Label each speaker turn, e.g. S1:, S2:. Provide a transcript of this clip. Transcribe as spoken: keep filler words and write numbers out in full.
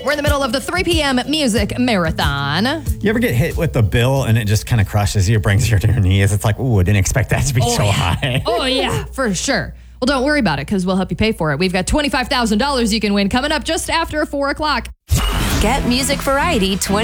S1: We're in the middle of the three p.m. music marathon.
S2: You ever get hit with the bill and it just kind of crushes you, brings you to your knees? It's like, ooh, I didn't expect that to be
S1: oh,
S2: so
S1: yeah.
S2: high.
S1: Oh, yeah, for sure. Well, don't worry about it because we'll help you pay for it. We've got twenty-five thousand dollars you can win coming up just after four o'clock.
S3: Get Music Variety twenty